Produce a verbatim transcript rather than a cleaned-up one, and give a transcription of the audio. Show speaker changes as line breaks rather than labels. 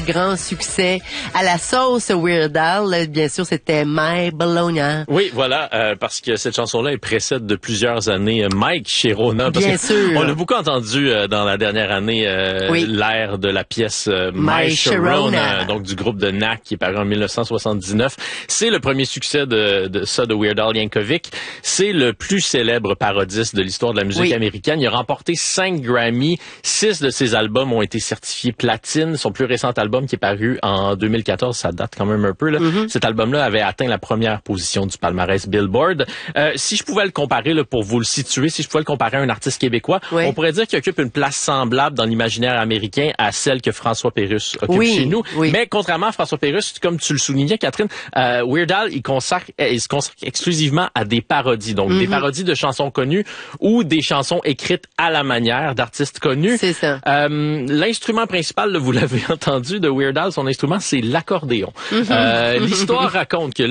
Grand succès à la sauce Weird Al. Bien sûr, c'était My Bologna.
Oui, voilà, euh, parce que cette chanson-là, elle précède de plusieurs années Mike Sharona. Parce
Bien
que
sûr.
On l'a beaucoup entendu euh, dans la dernière année, euh,
oui.
l'ère de la pièce euh, My,
My
Sharona,
Sharona,
donc du groupe de N A C qui est paru en mille neuf cent soixante-dix-neuf. C'est le premier succès de, de ça de Weird Al Yankovic. C'est le plus célèbre parodiste de l'histoire de la musique
oui.
américaine. Il a remporté cinq Grammy. Six de ses albums ont été certifiés platine. Son plus récent album qui est paru en deux mille quatorze, ça date quand même un peu. Là. Mm-hmm. Cet album-là avait atteint la première position du palmarès Billboard. Euh, si je pouvais le comparer, là, pour vous le situer, si je pouvais le comparer à un artiste québécois, oui. on pourrait dire qu'il occupe une place semblable dans l'imaginaire américain à celle que François Pérusse occupe
oui,
chez nous.
Oui.
Mais contrairement à François Pérusse, comme tu le soulignais, Catherine, euh, Weird Al, il, consacre, il se consacre exclusivement à des parodies. Donc, mm-hmm. des parodies de chansons connues ou des chansons écrites à la manière d'artistes connus.
C'est ça.
Euh, l'instrument principal, là, vous l'avez entendu, de Weird Al, son instrument, c'est l'accordéon. Mm-hmm. Euh, l'histoire raconte que